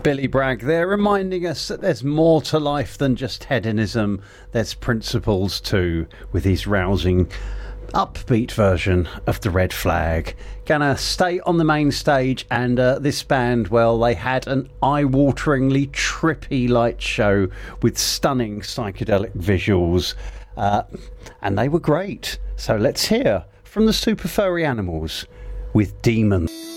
Billy Bragg there, reminding us that there's more to life than just hedonism. There's principles too, with his rousing, upbeat version of The Red Flag. Gonna stay on the main stage, and this band, well, they had an eye-wateringly trippy light show with stunning psychedelic visuals, and they were great. So let's hear from the Super Furry Animals with Demons.